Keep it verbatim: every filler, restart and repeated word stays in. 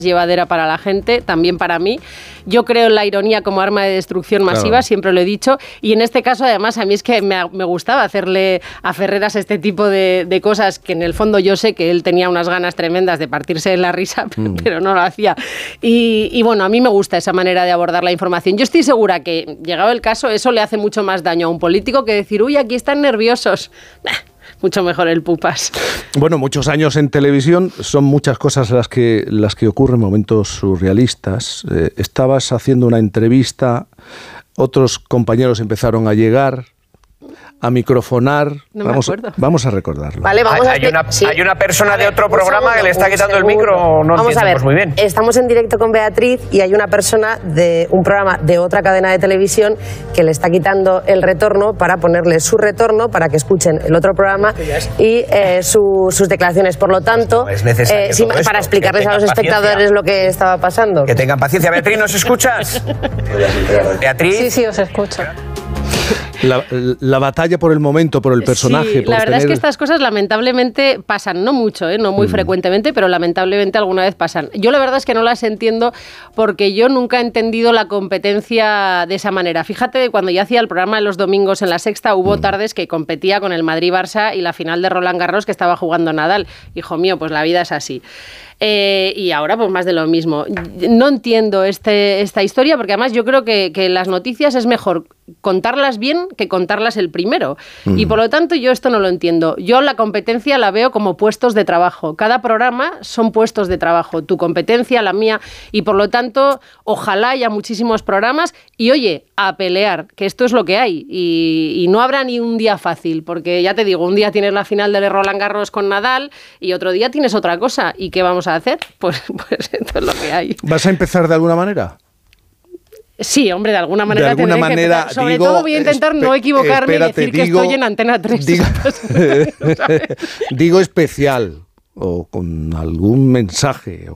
llevadera para la gente, también para mí. Yo creo en la ironía como arma de destrucción masiva, claro. Siempre lo he dicho, y en este caso además a mí es que me, me gustaba hacerle a Ferreras este tipo de, de cosas que en el fondo yo sé que él tenía unas ganas tremendas de partirse en la risa, mm. pero no lo hacía. Y, y bueno, a mí me gusta esa manera de abordar la información. Yo estoy segura que, llegado el caso, eso le hace mucho más daño a un político que decir, uy, aquí están nerviosos. Mucho mejor el pupas. Bueno, muchos años en televisión, son muchas cosas las que, las que ocurren, momentos surrealistas. Eh, estabas haciendo una entrevista, otros compañeros empezaron a llegar, a microfonar. No vamos, me acuerdo. Vamos a recordarlo. Vale, vamos hay, a... hay, una, sí. hay una persona de otro un programa segundo, que le está quitando segundo. el micro, no vamos a ver, muy bien. Estamos en directo con Beatriz y hay una persona de un programa de otra cadena de televisión que le está quitando el retorno para ponerle su retorno para que escuchen el otro programa y eh, su, sus declaraciones. Por lo tanto, no es necesario eh, sí, esto, para explicarles a los espectadores paciencia. Lo que estaba pasando. Que tengan paciencia. Beatriz, ¿nos escuchas? Beatriz. Sí, sí, os escucho. La, la batalla por el momento, por el personaje. Sí, por la verdad tener... es que estas cosas lamentablemente pasan, no mucho, ¿eh? no muy mm. frecuentemente, pero lamentablemente alguna vez pasan. Yo la verdad es que no las entiendo porque yo nunca he entendido la competencia de esa manera. Fíjate, cuando yo hacía el programa de los domingos en La Sexta, hubo mm. tardes que competía con el Madrid-Barça y la final de Roland Garros que estaba jugando Nadal. Hijo mío, pues la vida es así. Eh, y ahora pues más de lo mismo. No entiendo este, esta historia porque además yo creo que, que las noticias es mejor contarlas bien que contarlas el primero. Mm. Y por lo tanto yo esto no lo entiendo. Yo la competencia la veo como puestos de trabajo. Cada programa son puestos de trabajo. Tu competencia, la mía. Y por lo tanto, ojalá haya muchísimos programas y oye, a pelear, que esto es lo que hay. Y, y no habrá ni un día fácil, porque ya te digo, un día tienes la final de Roland Garros con Nadal y otro día tienes otra cosa. ¿Y qué vamos a hacer? Pues, pues esto es lo que hay. ¿Vas a empezar de alguna manera? Sí, hombre, de alguna manera. De alguna manera, que Sobre digo, todo voy a intentar no equivocarme espérate, y decir digo, que estoy en Antena tres. Digo, digo especial, o con algún mensaje, o